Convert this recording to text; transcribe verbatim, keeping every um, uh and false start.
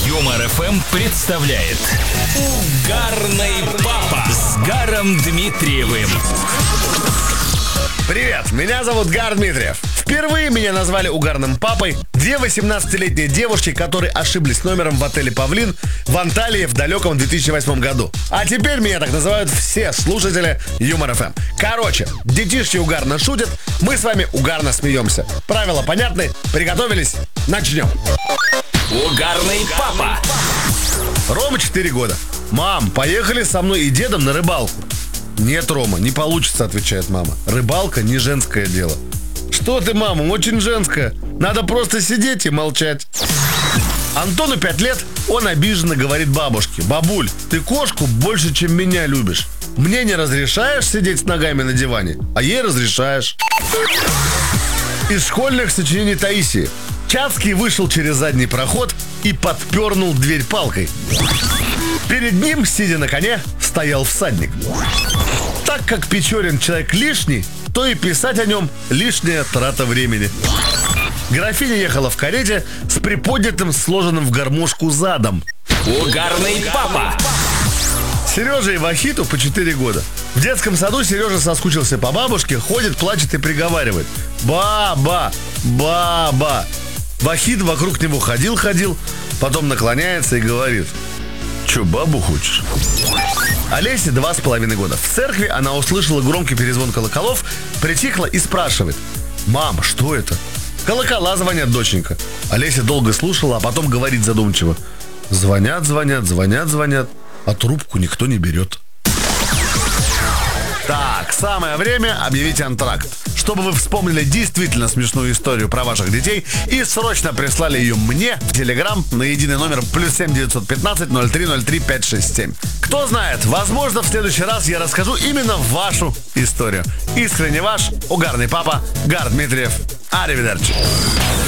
Юмор эф эм представляет Угарный папа с Гаром Дмитриевым. Привет, меня зовут Гар Дмитриев. Впервые меня назвали угарным папой две восемнадцатилетние девушки, которые ошиблись номером в отеле «Павлин» в Анталии в далеком две тысячи восьмом году. А теперь меня так называют все слушатели Юмор эф эм. Короче, детишки угарно шутят, мы с вами угарно смеемся. Правила понятны? Приготовились? Начнем. Угарный папа. Рома четыре года. Мам, поехали со мной и дедом на рыбалку. Нет, Рома, не получится, отвечает мама. Рыбалка не женское дело. Что ты, мама, очень женское. Надо просто сидеть и молчать. Антону пять лет, он обиженно говорит бабушке: бабуль, ты кошку больше, чем меня любишь. Мне не разрешаешь сидеть с ногами на диване, а ей разрешаешь. Из школьных сочинений Таисии. Чацкий вышел через задний проход и подпернул дверь палкой. Перед ним, сидя на коне, стоял всадник. Так как Печорин человек лишний, то и писать о нем лишняя трата времени. Графиня ехала в карете с приподнятым, сложенным в гармошку задом. Угарный папа. Сереже и Вахиту по четыре года. В детском саду Сережа соскучился по бабушке, ходит, плачет и приговаривает: баба, баба. Вахит вокруг него ходил-ходил, потом наклоняется и говорит: че, бабу хочешь? Олесе два с половиной года. В церкви она услышала громкий перезвон колоколов, притихла и спрашивает: мам, что это? Колокола звонят, доченька. Олеся долго слушала, а потом говорит задумчиво: звонят, звонят, звонят, звонят, а трубку никто не берет. Так, самое время объявить антракт, чтобы вы вспомнили действительно смешную историю про ваших детей и срочно прислали ее мне в Телеграм на единый номер плюс семь девятьсот пятнадцать ноль три ноль три пять шесть семь. Кто знает, возможно, в следующий раз я расскажу именно вашу историю. Искренне ваш угарный папа Гар Дмитриев. Аривидерчи.